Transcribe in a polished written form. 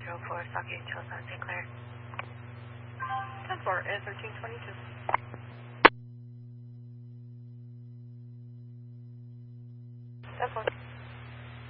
4, Socket Chelsea, St. Clair. 10-4, Air 1322. 10-4.